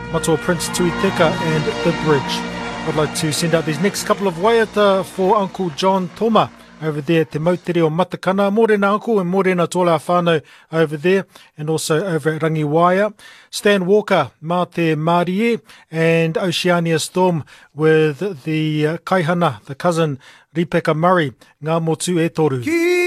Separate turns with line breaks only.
Matua Prince Tuiteka and The Bridge. I'd like to send out these next couple of waiata for Uncle John Toma over there at Te Mautere o Matakana. Mōrena uncle and mōrena tōla whānau over there, and also over at Rangiwaia. Stan Walker, mā te Mārie, and Oceania Storm with the kaihana, the cousin Ripeka Murray. Ngā motu e toru.